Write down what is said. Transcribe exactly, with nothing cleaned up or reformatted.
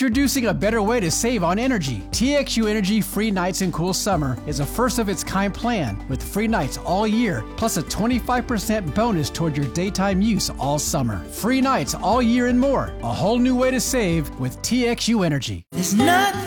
Introducing a better way to save on energy. T X U Energy Free Nights and Cool Summer is a first-of-its-kind plan with free nights all year, plus a twenty-five percent bonus toward your daytime use all summer. Free nights all year and more. A whole new way to save with T X U Energy. There's nothing